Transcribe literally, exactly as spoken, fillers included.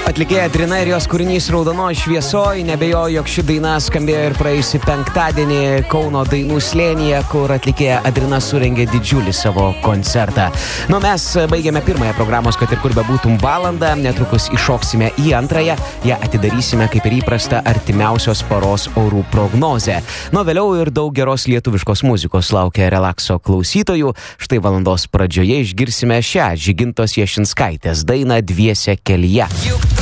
Atlikėja Adrina ir jos kūrinys Raudonoj šviesoj. Nebejoju, jog ši daina skambėjo ir praėjusį penktadienį Kauno dainų slėnyje, kur atlikėja Adrina surengė didžiulį savo koncertą. Nu, mes baigėme pirmąją programos, kad ir kur bebūtum valandą. Netrukus iššoksime į antrąją. Ją atidarysime kaip ir įprasta artimiausios paros orų prognozę. Nu, vėliau ir daug geros lietuviškos muzikos laukia relakso klausytojų. Štai valandos pradžioje išgirsime šią Žygintos Jašinskaitės dainą Dviese kelyje.